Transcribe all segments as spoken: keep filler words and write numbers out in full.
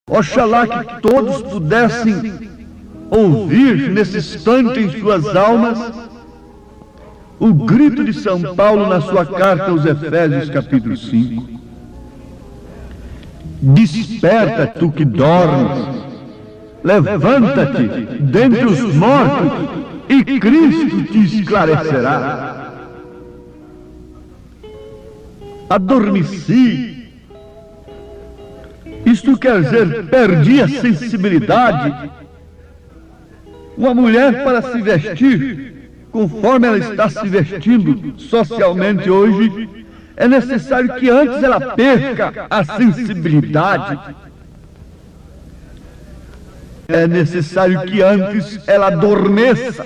Oxalá que todos pudessem ouvir nesse instante em suas almas o grito de São Paulo na sua carta aos Efésios, capítulo cinco. Desperta, tu que dormes, levanta-te dentre os mortos e Cristo te esclarecerá. Adormeci. Isto quer dizer, perdi a sensibilidade. Uma mulher, para se vestir conforme ela está se vestindo socialmente hoje, é necessário que antes ela perca a sensibilidade. É necessário que antes ela adormeça.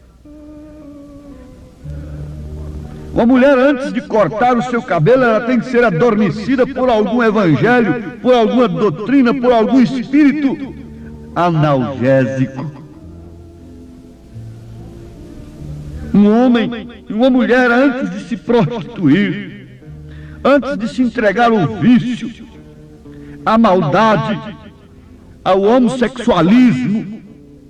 Uma mulher, antes de cortar o seu cabelo, ela tem que ser adormecida por algum evangelho, por alguma doutrina, por algum espírito analgésico. Um homem e uma mulher, antes de se prostituir, antes de se entregar ao vício, à maldade, ao homossexualismo,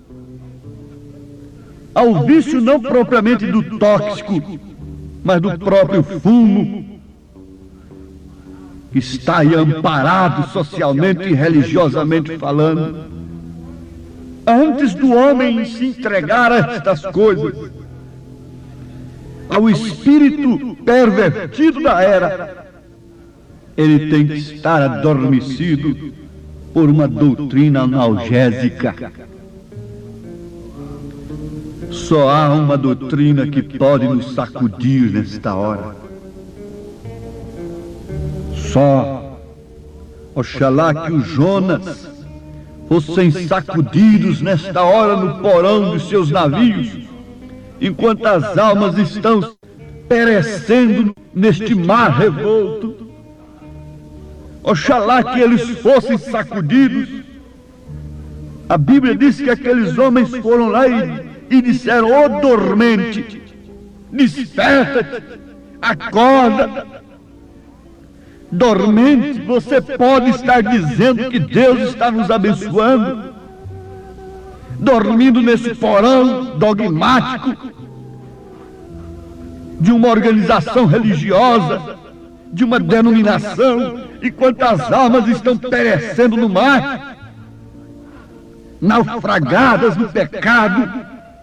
ao vício não propriamente do tóxico, mas do próprio fumo, que está aí amparado socialmente e religiosamente falando. Antes do homem se entregar a estas coisas, ao espírito pervertido da era, ele tem que estar adormecido por uma doutrina analgésica. Só há uma doutrina que pode nos sacudir nesta hora. Só. Oxalá que os Jonas fossem sacudidos nesta hora no porão dos seus navios, enquanto as almas estão perecendo neste mar revolto. Oxalá que eles fossem sacudidos. A Bíblia diz que aqueles homens foram lá e, e disseram: ô dormente, desperta-te, acorda. Dormente, você pode estar dizendo que Deus está nos abençoando, dormindo nesse porão dogmático de uma organização religiosa, de uma denominação, enquanto as almas estão perecendo no mar, naufragadas no pecado,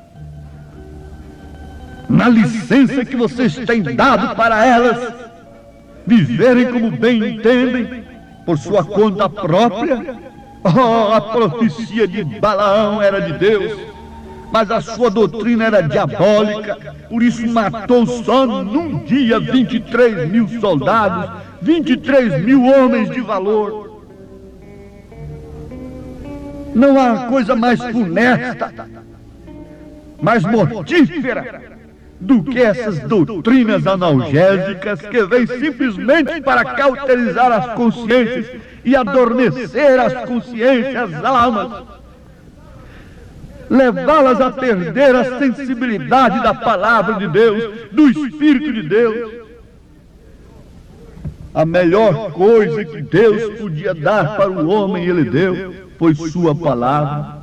na licença que vocês têm dado para elas viverem como bem entendem, por sua conta própria. Oh, a profecia de Balaão era de Deus, mas a sua doutrina era diabólica. Por isso matou só num dia vinte e três mil soldados, vinte e três mil homens de valor. Não há coisa mais funesta, mais mortífera do que essas doutrinas analgésicas que vêm simplesmente para cauterizar as consciências e adormecer as consciências, as almas, levá-las a perder a sensibilidade da palavra de Deus, do Espírito de Deus. A melhor coisa que Deus podia dar para o homem, Ele deu, foi sua palavra.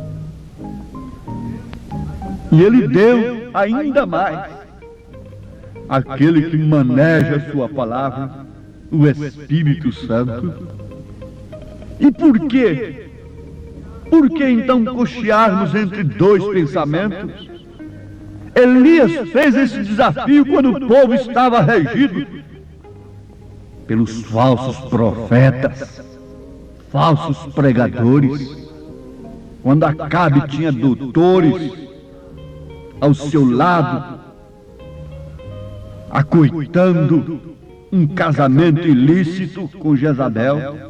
E Ele deu ainda mais aquele que maneja a sua palavra, o Espírito Santo. E por quê? Por que então cochearmos entre dois pensamentos? Elias fez esse desafio quando o povo estava regido pelos falsos profetas, falsos pregadores, quando Acabe tinha doutores ao seu lado, acoitando um casamento ilícito com Jezabel.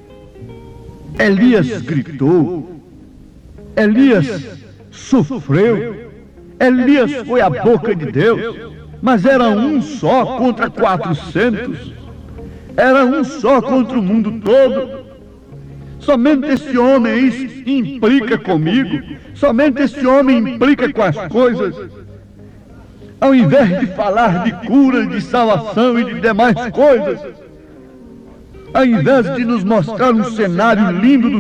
Elias gritou, Elias sofreu, Elias foi a boca de Deus, mas era um só contra quatrocentos, era um só contra o mundo todo. Somente esse homem aí implica comigo, somente esse homem implica com as coisas. Ao invés de falar de cura, de salvação e de demais coisas, ao invés de nos mostrar um cenário lindo do